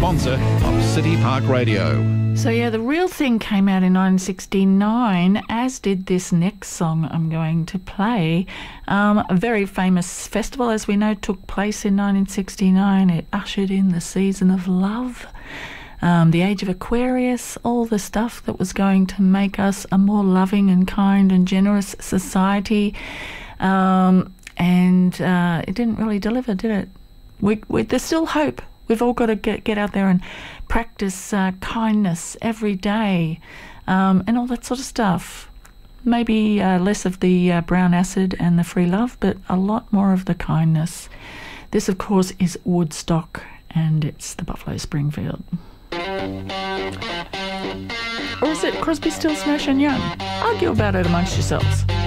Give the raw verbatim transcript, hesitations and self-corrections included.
sponsor of City Park Radio. So yeah, The Real Thing came out in nineteen sixty-nine, as did this next song I'm going to play. Um, a very famous festival, as we know, took place in nineteen sixty-nine. It ushered in the season of love, um, the age of Aquarius, all the stuff that was going to make us a more loving and kind and generous society. Um, and uh, it didn't really deliver, did it? We, we, there's still hope. We've all got to get, get out there and practice uh, kindness every day, um, and all that sort of stuff. Maybe uh, less of the uh, brown acid and the free love, but a lot more of the kindness. This, of course, is Woodstock, and it's the Buffalo Springfield. Or is it Crosby, Stills, Nash and Young? Argue about it amongst yourselves.